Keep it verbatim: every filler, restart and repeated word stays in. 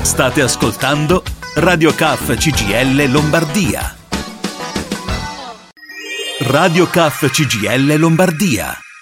State ascoltando Radio K F C G I L Lombardia. Radio K F C G I L Lombardia.